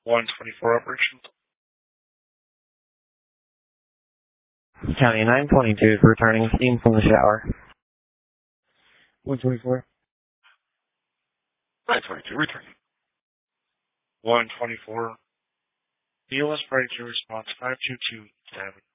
124 operations. County 922 is returning steam from the shower. 124. 922, returning. 124. BLS Priority Response 522 Avenue.